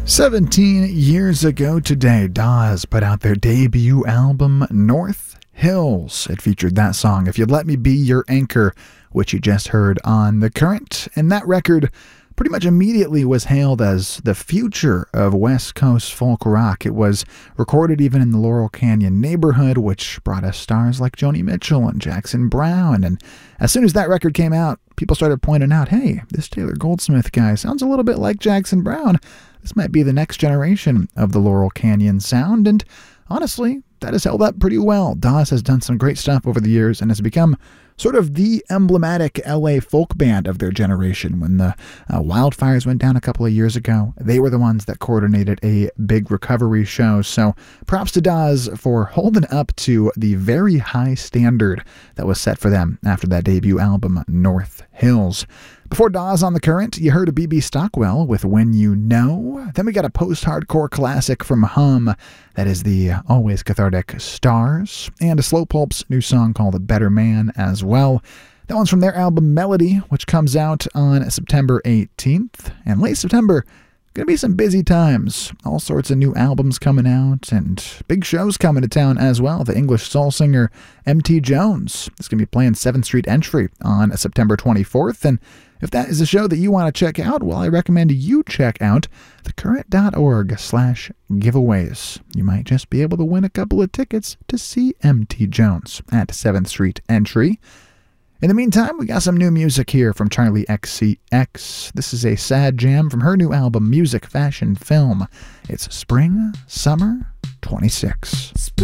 17 years ago today, Dawes put out their debut album, North Hills. It featured that song, If You'd Let Me Be Your Anchor, which you just heard on The Current. And that record pretty much immediately was hailed as the future of West Coast folk rock. It was recorded even in the Laurel Canyon neighborhood, which brought us stars like Joni Mitchell and Jackson Browne. And as soon as that record came out, people started pointing out, hey, this Taylor Goldsmith guy sounds a little bit like Jackson Browne. This might be the next generation of the Laurel Canyon sound, and honestly, that has held up pretty well. Dawes has done some great stuff over the years and has become sort of the emblematic LA folk band of their generation. When the wildfires went down a couple of years ago, they were the ones that coordinated a big recovery show. So props to Dawes for holding up to the very high standard that was set for them after that debut album, North Hills. Before Dawes on The Current, you heard B.B. Stockwell with When You Know. Then we got a post-hardcore classic from Hum, that is the always cathartic Stars, and a Slow Pulp's new song called Better Man as well. That one's from their album Melody, which comes out on September 18th. And late September, gonna be some busy times. All sorts of new albums coming out and big shows coming to town as well. The English soul singer M.T. Jones is gonna be playing 7th Street Entry on September 24th. And if that is a show that you want to check out, well, I recommend you check out thecurrent.org/giveaways. You might just be able to win a couple of tickets to see M.T. Jones at 7th Street Entry. In the meantime, we got some new music here from Charli XCX. This is a sad jam from her new album, Music, Fashion, Film. It's Spring, Summer 26.